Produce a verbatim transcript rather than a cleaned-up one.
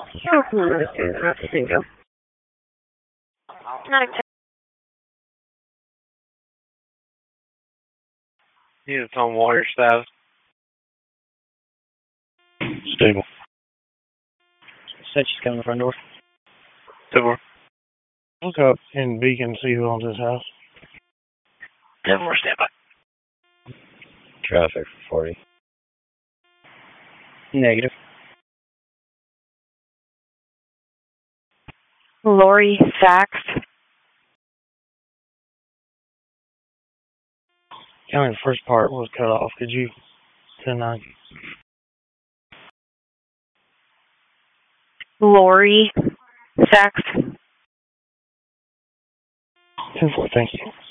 He's on water status. Stable. Said she's coming to the front door. Silver. Look up in Beacon, see who owns this house. Silver, stand by. Traffic for forty. Negative. Lori Sachs. County, the first part was cut off. Could you ten nine? Lori Sachs. ten four, thank you.